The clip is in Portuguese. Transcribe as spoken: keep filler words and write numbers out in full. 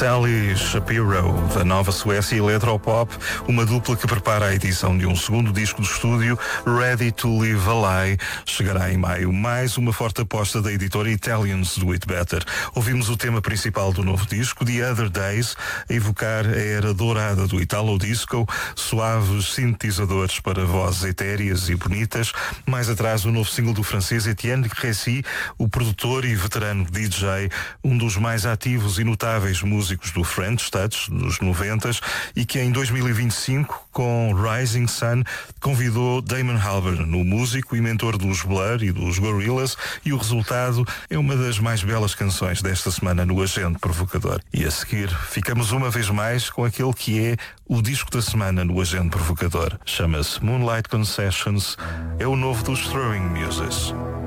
Sally Shapiro, da Nova Suécia Electropop, uma dupla que prepara a edição de um segundo disco de estúdio, Ready to Live a Lie, chegará em maio. Mais uma forte aposta da editora Italians Do It Better. Ouvimos o tema principal do novo disco, The Other Days, a evocar a era dourada do Italo Disco, suaves sintetizadores para vozes etéreas e bonitas. Mais atrás, o novo single do francês Etienne Crécy, o produtor e veterano D J, um dos mais ativos e notáveis músicos do French Touch nos noventas, e que em dois mil e vinte e cinco, com Rising Sun, convidou Damon Albarn, o músico e mentor dos Blur e dos Gorillaz, e o resultado é uma das mais belas canções desta semana no Agente Provocador. E a seguir, ficamos uma vez mais com aquele que é o disco da semana no Agente Provocador. Chama-se Moonlight Concessions, é o novo dos Throwing Muses.